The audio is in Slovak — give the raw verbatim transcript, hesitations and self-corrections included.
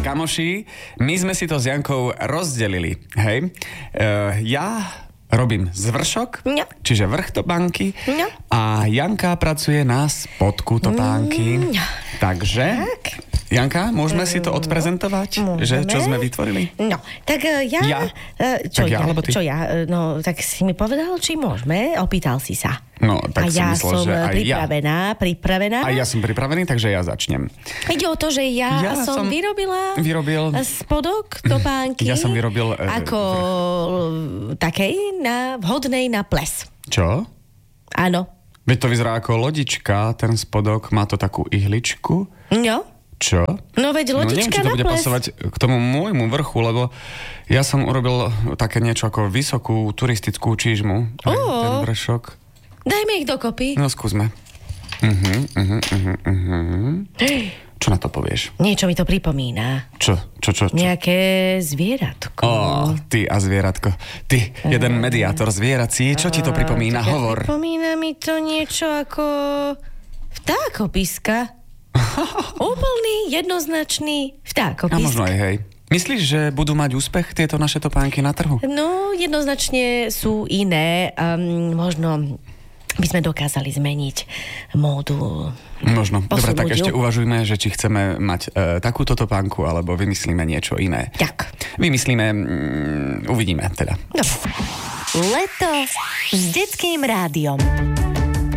kamoši, my sme si to s Jankou rozdelili, hej. Uh, ja robím zvršok, no. čiže vrch topánky no. a Janka pracuje na spodku topánky. No. Takže, tak. Janka, môžeme si to odprezentovať? Môžeme. Že čo sme vytvorili? No, tak uh, ja... Ja? Uh, čo tak ja, ja? alebo ty? Čo ja? Uh, no, tak si mi povedal, či môžeme? Opýtal si sa. No, tak a som ja myslel, som že aj pripravená, ja. pripravená. A ja som pripravený, takže ja začnem. Ide o to, že ja, Ja som, som vyrobila vyrobil- spodok topánky. Ja som vyrobil, e, Ako takej na, vhodnej na ples. Čo? Áno. Veď to vyzerá ako lodička, ten spodok, má to takú ihličku. No. Čo? No veď No neviem, lodička či to na bude ples. pasovať k tomu môjmu vrchu, lebo ja som urobil také niečo ako vysokú turistickú čížmu. Aj Ó. ten vršok. Dajme ich dokopy. No skúsme. Uh-huh, uh-huh, uh-huh, uh-huh. Čo na to povieš? Niečo mi to pripomína. Čo? Čo, čo, čo? Nejaké zvieratko. Ó, ty a zvieratko. Ty, jeden mediátor zvierací. Čo ti to pripomína? Tak Hovor. Pripomína mi to niečo ako vtákopiska. Úplný, jednoznačný A vtákopisk. možno aj hej. Myslíš, že budú mať úspech tieto naše topánky na trhu? No, jednoznačne sú iné. Um, možno by sme dokázali zmeniť módu. Možno. Dobre, tak Posunúť ešte ju. uvažujme, že či chceme mať e, takúto topánku, alebo vymyslíme niečo iné. Tak. Vymyslíme, mm, uvidíme teda. No. Leto s Detským rádiom.